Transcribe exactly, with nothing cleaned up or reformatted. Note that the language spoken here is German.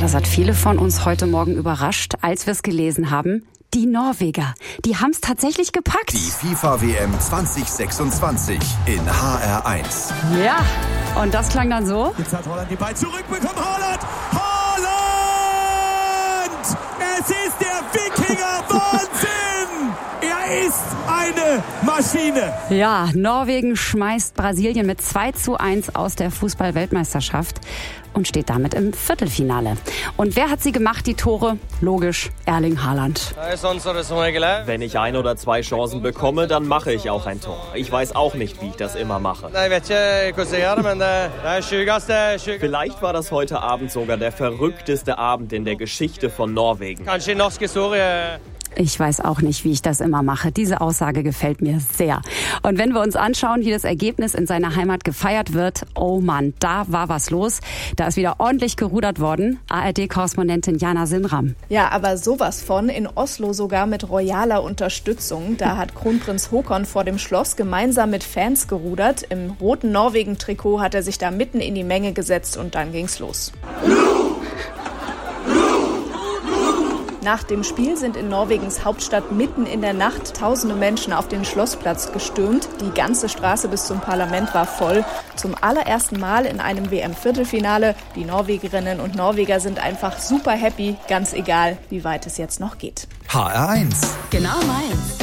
das hat viele von uns heute Morgen überrascht, als wir es gelesen haben. Die Norweger, die haben es tatsächlich gepackt. Die FIFA-W M zwanzig sechsundzwanzig in H R eins. Ja, und das klang dann so. Jetzt hat Holland den Ball zurückbekommen. Holland! Holland! Es ist der Wikinger Wahnsinn! Er ist eine Maschine. Ja, Norwegen schmeißt Brasilien mit zwei zu eins aus der Fußball-Weltmeisterschaft und steht damit im Viertelfinale. Und wer hat sie gemacht, die Tore? Logisch, Erling Haaland. Wenn ich ein oder zwei Chancen bekomme, dann mache ich auch ein Tor. Ich weiß auch nicht, wie ich das immer mache. Vielleicht war das heute Abend sogar der verrückteste Abend in der Geschichte von Norwegen. Ich weiß auch nicht, wie ich das immer mache. Diese Aussage gefällt mir sehr. Und wenn wir uns anschauen, wie das Ergebnis in seiner Heimat gefeiert wird, oh Mann, da war was los. Da ist wieder ordentlich gerudert worden. A R D-Korrespondentin Jana Sinram. Ja, aber sowas von. In Oslo sogar mit royaler Unterstützung. Da hat Kronprinz Håkon vor dem Schloss gemeinsam mit Fans gerudert. Im roten Norwegen-Trikot hat er sich da mitten in die Menge gesetzt und dann ging's los. Nach dem Spiel sind in Norwegens Hauptstadt mitten in der Nacht tausende Menschen auf den Schlossplatz gestürmt. Die ganze Straße bis zum Parlament war voll. Zum allerersten Mal in einem W M-Viertelfinale. Die Norwegerinnen und Norweger sind einfach super happy, ganz egal, wie weit es jetzt noch geht. H R eins. Genau meins.